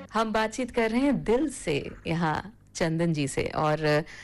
हम बातचीत कर रहे हैं दिल से यहाँ चंदन जी से, और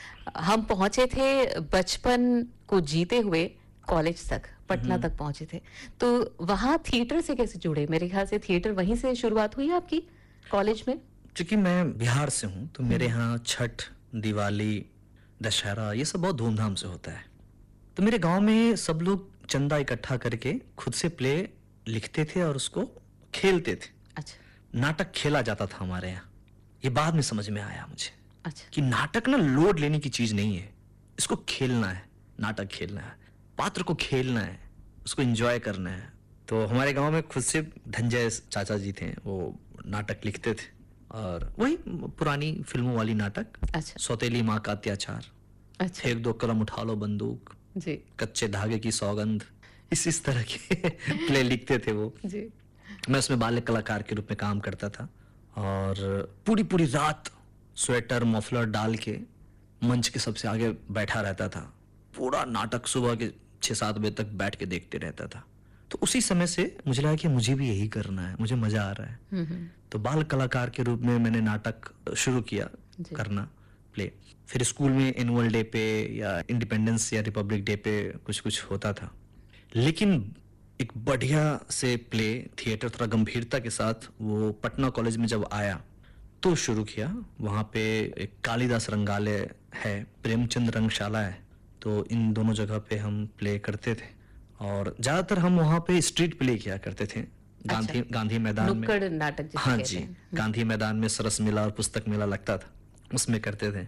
हम पहुंचे थे बचपन को जीते हुए कॉलेज तक, पटना तक पहुंचे थे। तो वहाँ थिएटर से कैसे जुड़े? मेरे ख्याल से थिएटर वहीं से शुरुआत हुई आपकी कॉलेज में। क्योंकि मैं बिहार से हूँ तो मेरे यहाँ छठ, दिवाली, दशहरा ये सब बहुत धूमधाम से होता है। तो मेरे गांव में सब लोग चंदा इकट्ठा करके खुद से प्ले लिखते थे और उसको खेलते थे। अच्छा। नाटक खेला जाता था हमारे यहाँ। ये बाद में समझ में आया मुझे। अच्छा। कि नाटक ना लोड लेने की चीज नहीं है, इसको खेलना है, नाटक खेलना है, पात्र को खेलना है, उसको एंजॉय करना है। तो हमारे गांव में खुद से धनंजय चाचा जी थे, वो नाटक लिखते थे और वही पुरानी फिल्मों वाली नाटक। अच्छा। सौतेली माँ का अत्याचार, अच्छा फेंक दो कलम उठा लो बंदूक, जी कच्चे धागे की सौगंध, इस तरह के प्ले लिखते थे वो जी। मैं उसमें बाल्य कलाकार के रूप में काम करता था और पूरी पूरी रात स्वेटर मफलर डाल के मंच के सबसे आगे बैठा रहता था। पूरा नाटक सुबह के 6-7 बजे तक बैठ के देखते रहता था। तो उसी समय से मुझे लगा कि मुझे भी यही करना है, मुझे मजा आ रहा है। तो बाल कलाकार के रूप में मैंने नाटक शुरू किया करना, प्ले। फिर स्कूल में एनुअल डे पे या इंडिपेंडेंस या रिपब्लिक डे पे कुछ कुछ होता था। लेकिन एक बढ़िया से प्ले थिएटर थोड़ा गंभीरता के साथ वो पटना कॉलेज में जब आया तो शुरू किया। वहाँ पे एक कालिदास रंगालय है, प्रेमचंद रंगशाला है, तो इन दोनों जगह पे हम प्ले करते थे और ज्यादातर हम वहाँ पे स्ट्रीट प्ले किया करते थे। गांधी मैदान में, नुक्कड़ नाटक जिसे हाँ कहते जी, हैं। गांधी मैदान में सरस मेला और पुस्तक मेला लगता था, उसमें करते थे।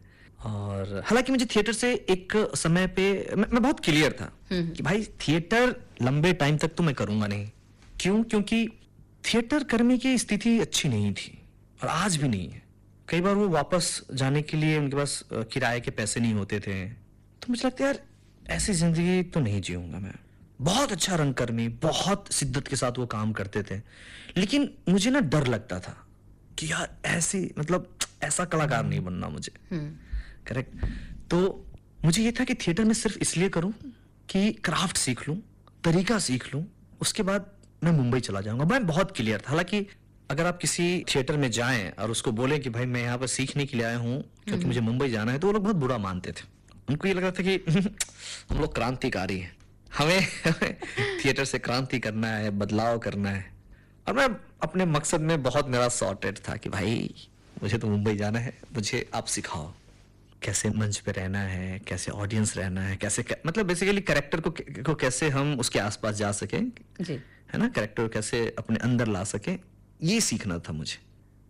और हालांकि मुझे थिएटर से एक समय पे मैं बहुत क्लियर था कि भाई थिएटर लंबे टाइम तक तो मैं करूंगा नहीं। क्यों? क्योंकि थिएटर करने की स्थिति अच्छी नहीं थी और आज भी नहीं है। कई बार वो वापस जाने के लिए उनके पास किराए के पैसे नहीं होते थे। तो मुझे लगता है यार ऐसी जिंदगी तो नहीं जीऊंगा मैं। बहुत अच्छा रंगकर्मी, बहुत शिद्दत के साथ वो काम करते थे, लेकिन मुझे ना डर लगता था कि यार ऐसी मतलब ऐसा कलाकार नहीं बनना मुझे। करेक्ट। तो मुझे ये था कि थिएटर में सिर्फ इसलिए करूं कि क्राफ्ट सीख लूं, तरीका सीख लूं, उसके बाद मैं मुंबई चला जाऊंगा। मैं बहुत क्लियर था। हालांकि अगर आप किसी थिएटर में जाएं और उसको बोलें कि भाई मैं यहाँ पर सीखने के लिए आया हूँ क्योंकि मुझे मुंबई जाना है, तो वो लोग बहुत बुरा मानते थे। उनको ये लग रहा था कि हम लोग क्रांतिकारी हैं, हमें थिएटर से क्रांति करना है, बदलाव करना है। और मैं अपने मकसद में बहुत मेरा सॉर्टेड था कि भाई मुझे तो मुंबई जाना है, मुझे आप सिखाओ कैसे मंच पे रहना है, कैसे ऑडियंस रहना है, कैसे मतलब बेसिकली कैरेक्टर को कैसे हम उसके आसपास जा सके जी, है ना, कैरेक्टर को कैसे अपने अंदर ला सके, ये सीखना था मुझे।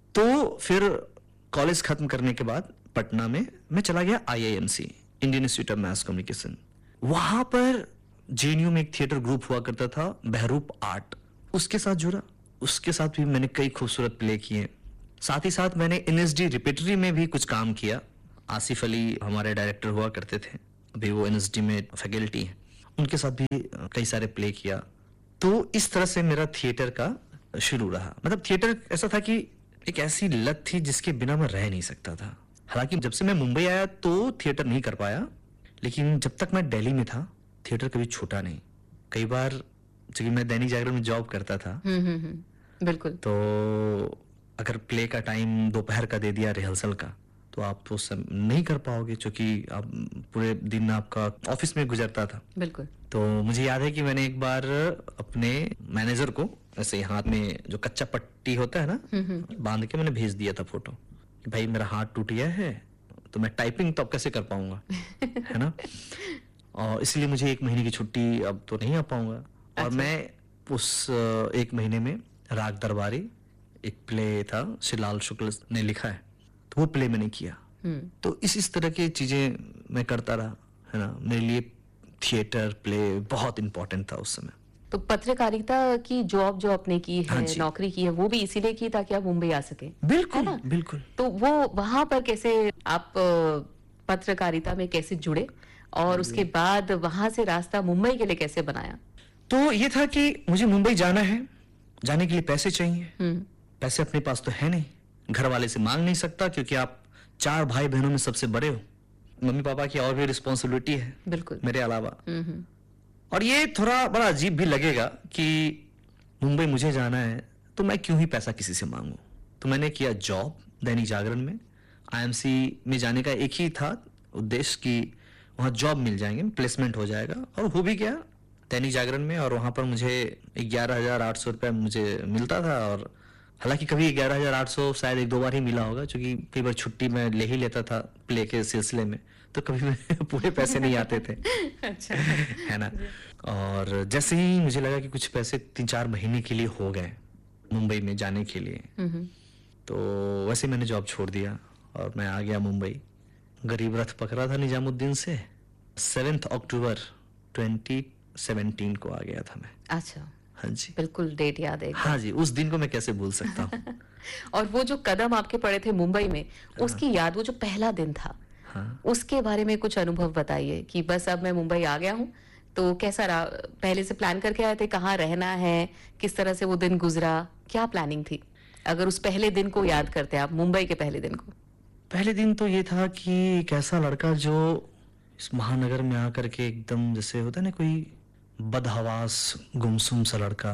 तो फिर कॉलेज खत्म करने के बाद पटना में मैं चला गया IIMC, Indian institute of mass communication. वहां पर JNU में एक थिएटर ग्रुप हुआ करता था, बहरूप आर्ट, उसके साथ जुड़ा। उसके साथ भी मैंने कई खूबसूरत प्ले किए। साथ ही साथ मैंने NSD रिपेटरी में भी कुछ काम किया। आसिफ अली हमारे डायरेक्टर हुआ करते थे, अभी वो NSD में फैकल्टी हैं, उनके साथ भी कई सारे प्ले किया। तो इस तरह से मेरा थिएटर का शुरू रहा। मतलब थिएटर ऐसा था कि एक ऐसी लत थी जिसके बिना मैं रह नहीं सकता था। हालांकि जब से मैं मुंबई आया तो थिएटर नहीं कर पाया, लेकिन जब तक मैं दिल्ली में था थिएटर कभी छूटा नहीं। कई बार क्योंकि मैं दैनिक जागरण में जॉब करता था, बिल्कुल, तो अगर प्ले का टाइम दोपहर का दे दिया रिहर्सल का, तो आप तो सब नहीं कर पाओगे क्योंकि आप पूरे दिन आपका ऑफिस में गुजरता था। बिल्कुल। तो मुझे याद है कि मैंने एक बार अपने मैनेजर को ऐसे हाथ में जो कच्चा पट्टी होता है ना, बांध के मैंने भेज दिया था फोटो कि भाई मेरा हाथ टूट गया है, तो मैं टाइपिंग तो अब कैसे कर पाऊंगा है ना, और इसलिए मुझे 1 महीने की छुट्टी अब तो नहीं आ पाऊंगा। और अच्छा। मैं उस 1 महीने में राग दरबारी एक प्ले था, शिलाल शुक्ल ने लिखा है, तो वो प्ले मैंने किया। तो इस तरह की चीजें मैं करता रहा, है ना। मेरे लिए थिएटर प्ले बहुत इंपॉर्टेंट था उस समय। तो पत्रकारिता की जॉब जो आपने की है, हाँ नौकरी की है, वो भी इसीलिए की ताकि आप मुंबई आ सके? बिल्कुल बिल्कुल। तो वो वहां पर कैसे आप पत्रकारिता में कैसे जुड़े और उसके बाद वहां से रास्ता मुंबई के लिए कैसे बनाया? तो ये था कि मुझे मुंबई जाना है, जाने के लिए पैसे चाहिए। पैसे अपने पास तो है नहीं, घर वाले से मांग नहीं सकता क्योंकि आप 4 भाई बहनों में सबसे बड़े हो। मम्मी पापा की और भी रिस्पॉन्सिबिलिटी है बिल्कुल मेरे अलावा। और ये थोड़ा बड़ा अजीब भी लगेगा कि मुंबई मुझे जाना है तो मैं क्यों ही पैसा किसी से मांगू, तो मैंने किया जॉब दैनिक जागरण में। आईएमसी में जाने का एक ही था उद्देश्य कि वहाँ जॉब मिल जाएंगे, प्लेसमेंट हो जाएगा, और हो भी गया दैनिक जागरण में। और वहाँ पर मुझे 11,800 रुपया मुझे मिलता था। और हालांकि कभी 11,800 शायद 1-2 बार ही मिला होगा, क्योंकि कई बार छुट्टी मैं ले ही लेता था प्ले के सिलसिले में, तो कभी पूरे पैसे नहीं आते थे। अच्छा। है ना। और जैसे ही मुझे लगा कि कुछ पैसे 3-4 महीने के लिए हो गए मुंबई में जाने के लिए, तो वैसे मैंने जॉब छोड़ दिया और मैं आ गया मुंबई। गरीब रथ पकड़ा था निजामुद्दीन से। 7 अक्टूबर 2017 को आ गया था मैं। अच्छा, हाँ जी, बिल्कुल डेट याद है। हाँ जी, उस दिन को मैं कैसे भूल सकता हूँ। और वो जो कदम आपके पड़े थे मुंबई में, उसकी याद, वो जो पहला दिन था, हाँ। उसके बारे में कुछ अनुभव बताइए कि बस अब मैं मुंबई आ गया हूँ। तो कैसा रहा? पहले से प्लान करके आए थे कहाँ रहना है, किस तरह से वो दिन गुजरा, क्या प्लानिंग थी? अगर उस पहले दिन को याद करते हैं आप, मुंबई के पहले दिन को। पहले दिन तो ये था कि एक ऐसा लड़का जो इस महानगर में आकर के एकदम जैसे होता है ना कोई बदहवास गुमसुम सा लड़का,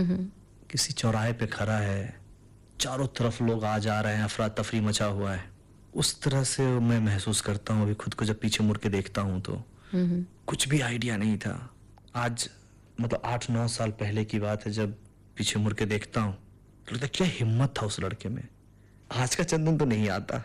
किसी चौराहे पे खड़ा है, चारों तरफ लोग आ जा रहे हैं, अफरा तफरी मचा हुआ है, उस तरह से मैं महसूस करता हूँ अभी खुद को। जब पीछे मुड़ के देखता हूँ तो कुछ भी आइडिया नहीं था। आज मतलब 8-9 साल पहले की बात है, जब पीछे मुड़ के देखता हूँ तो लगता है क्या हिम्मत था उस लड़के में। आज का चंदन तो नहीं आता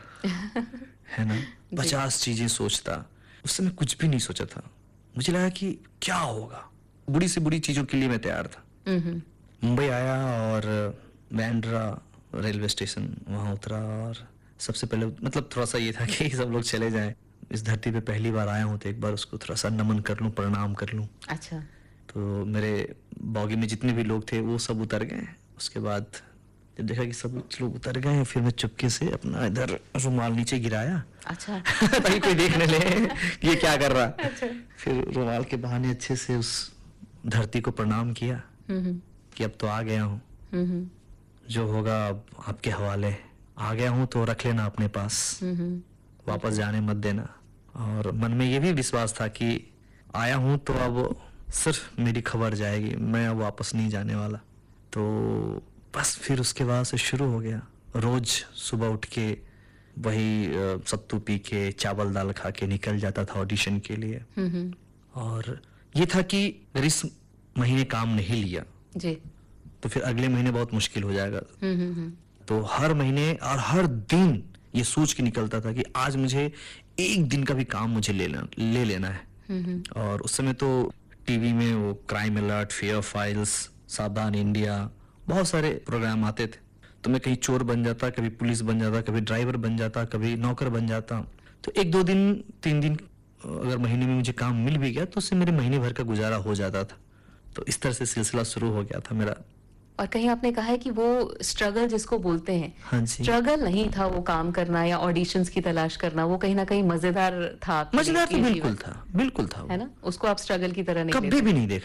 है ना, 50 चीजें सोचता। उस समय कुछ भी नहीं सोचा था। मुझे लगा कि क्या होगा, बुरी से बुरी चीजों के लिए मैं तैयार था। मुंबई आया और बैंड्रा रेलवे स्टेशन वहां उतरा, और सबसे पहले मतलब थोड़ा सा ये था कि सब लोग चले जाएं, इस धरती पे पहली बार आया हूं तो एक बार उसको थोड़ा सा नमन कर लूं, प्रणाम कर लूं। अच्छा। तो मेरे बॉगी में जितने भी लोग थे वो सब उतर गए। उसके बाद जब देखा कि सब लोग उतर गए, फिर मैं चुपके से अपना इधर रुमाल नीचे गिराया। अच्छा। ताकि कोई देख न ले कि ये क्या कर रहा। अच्छा। फिर रुमाल के बहाने अच्छे से उस धरती को प्रणाम किया कि अब तो आ गया हूँ, जो होगा अब आपके हवाले। आ गया हूँ तो रख लेना अपने पास, वापस जाने मत देना। और मन में ये भी विश्वास था कि आया हूँ तो अब सिर्फ मेरी खबर जाएगी, मैं अब वापस नहीं जाने वाला। तो बस फिर उसके बाद से शुरू हो गया। रोज सुबह उठ के वही सत्तू पी के चावल दाल खा के निकल जाता था ऑडिशन के लिए। और ये था कि अगर इस महीने काम नहीं लिया जी, तो फिर अगले महीने बहुत मुश्किल हो जाएगा। तो हर महीने और हर दिन ये सोच के निकलता था कि आज मुझे एक दिन का भी काम मुझे ले लेना है। और उस समय तो टीवी में वो क्राइम अलर्ट, फेयर फाइल्स, सावधान इंडिया, बहुत सारे प्रोग्राम आते थे। तो मैं कहीं चोर बन जाता, कभी पुलिस बन जाता, कभी ड्राइवर बन जाता, कभी नौकर बन जाता। तो 1-2 दिन 3 दिन अगर महीने में मुझे काम मिल भी गया तो उससे मेरे महीने भर का गुजारा हो जाता था। तो इस तरह से सिलसिला शुरू हो गया था मेरा। और कहीं आपने कहा है कि वो स्ट्रगल जिसको बोलते हैं, हाँ जी, स्ट्रगल नहीं था वो काम करना या ऑडिशंस की तलाश करना, वो कहीं ना कहीं मजेदार था। मजेदार तो बिल्कुल था, बिल्कुल था, है ना, उसको आप स्ट्रगल की तरह नहीं कभी भी नहीं देखा।